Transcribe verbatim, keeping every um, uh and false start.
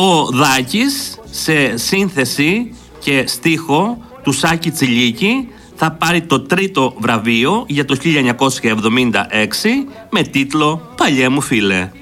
Ο Δάκης σε σύνθεση και στίχο του Σάκη Τσιλίκη θα πάρει το τρίτο βραβείο για το χίλια εννιακόσια εβδομήντα έξι με τίτλο «Παλιέ μου φίλε».